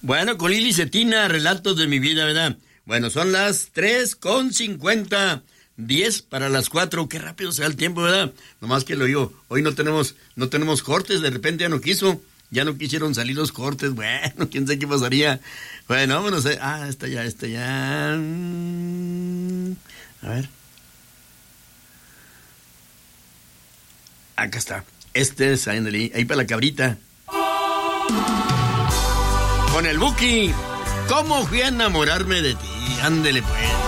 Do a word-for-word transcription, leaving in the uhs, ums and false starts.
Bueno, con Lili Cetina, relatos de mi vida, ¿verdad? Bueno, son las tres con cincuenta, diez para las cuatro. Qué rápido se va el tiempo, ¿verdad? Nomás que lo digo, hoy no tenemos, no tenemos cortes, de repente ya no quiso, ya no quisieron salir los cortes. Bueno, quién sabe qué pasaría. Bueno, vámonos. A, ah, esta ya, esta ya. A ver. Acá está. Este es ahí, ahí para la cabrita. Con el Buki. ¿Cómo fui a enamorarme de ti? Ándele pues.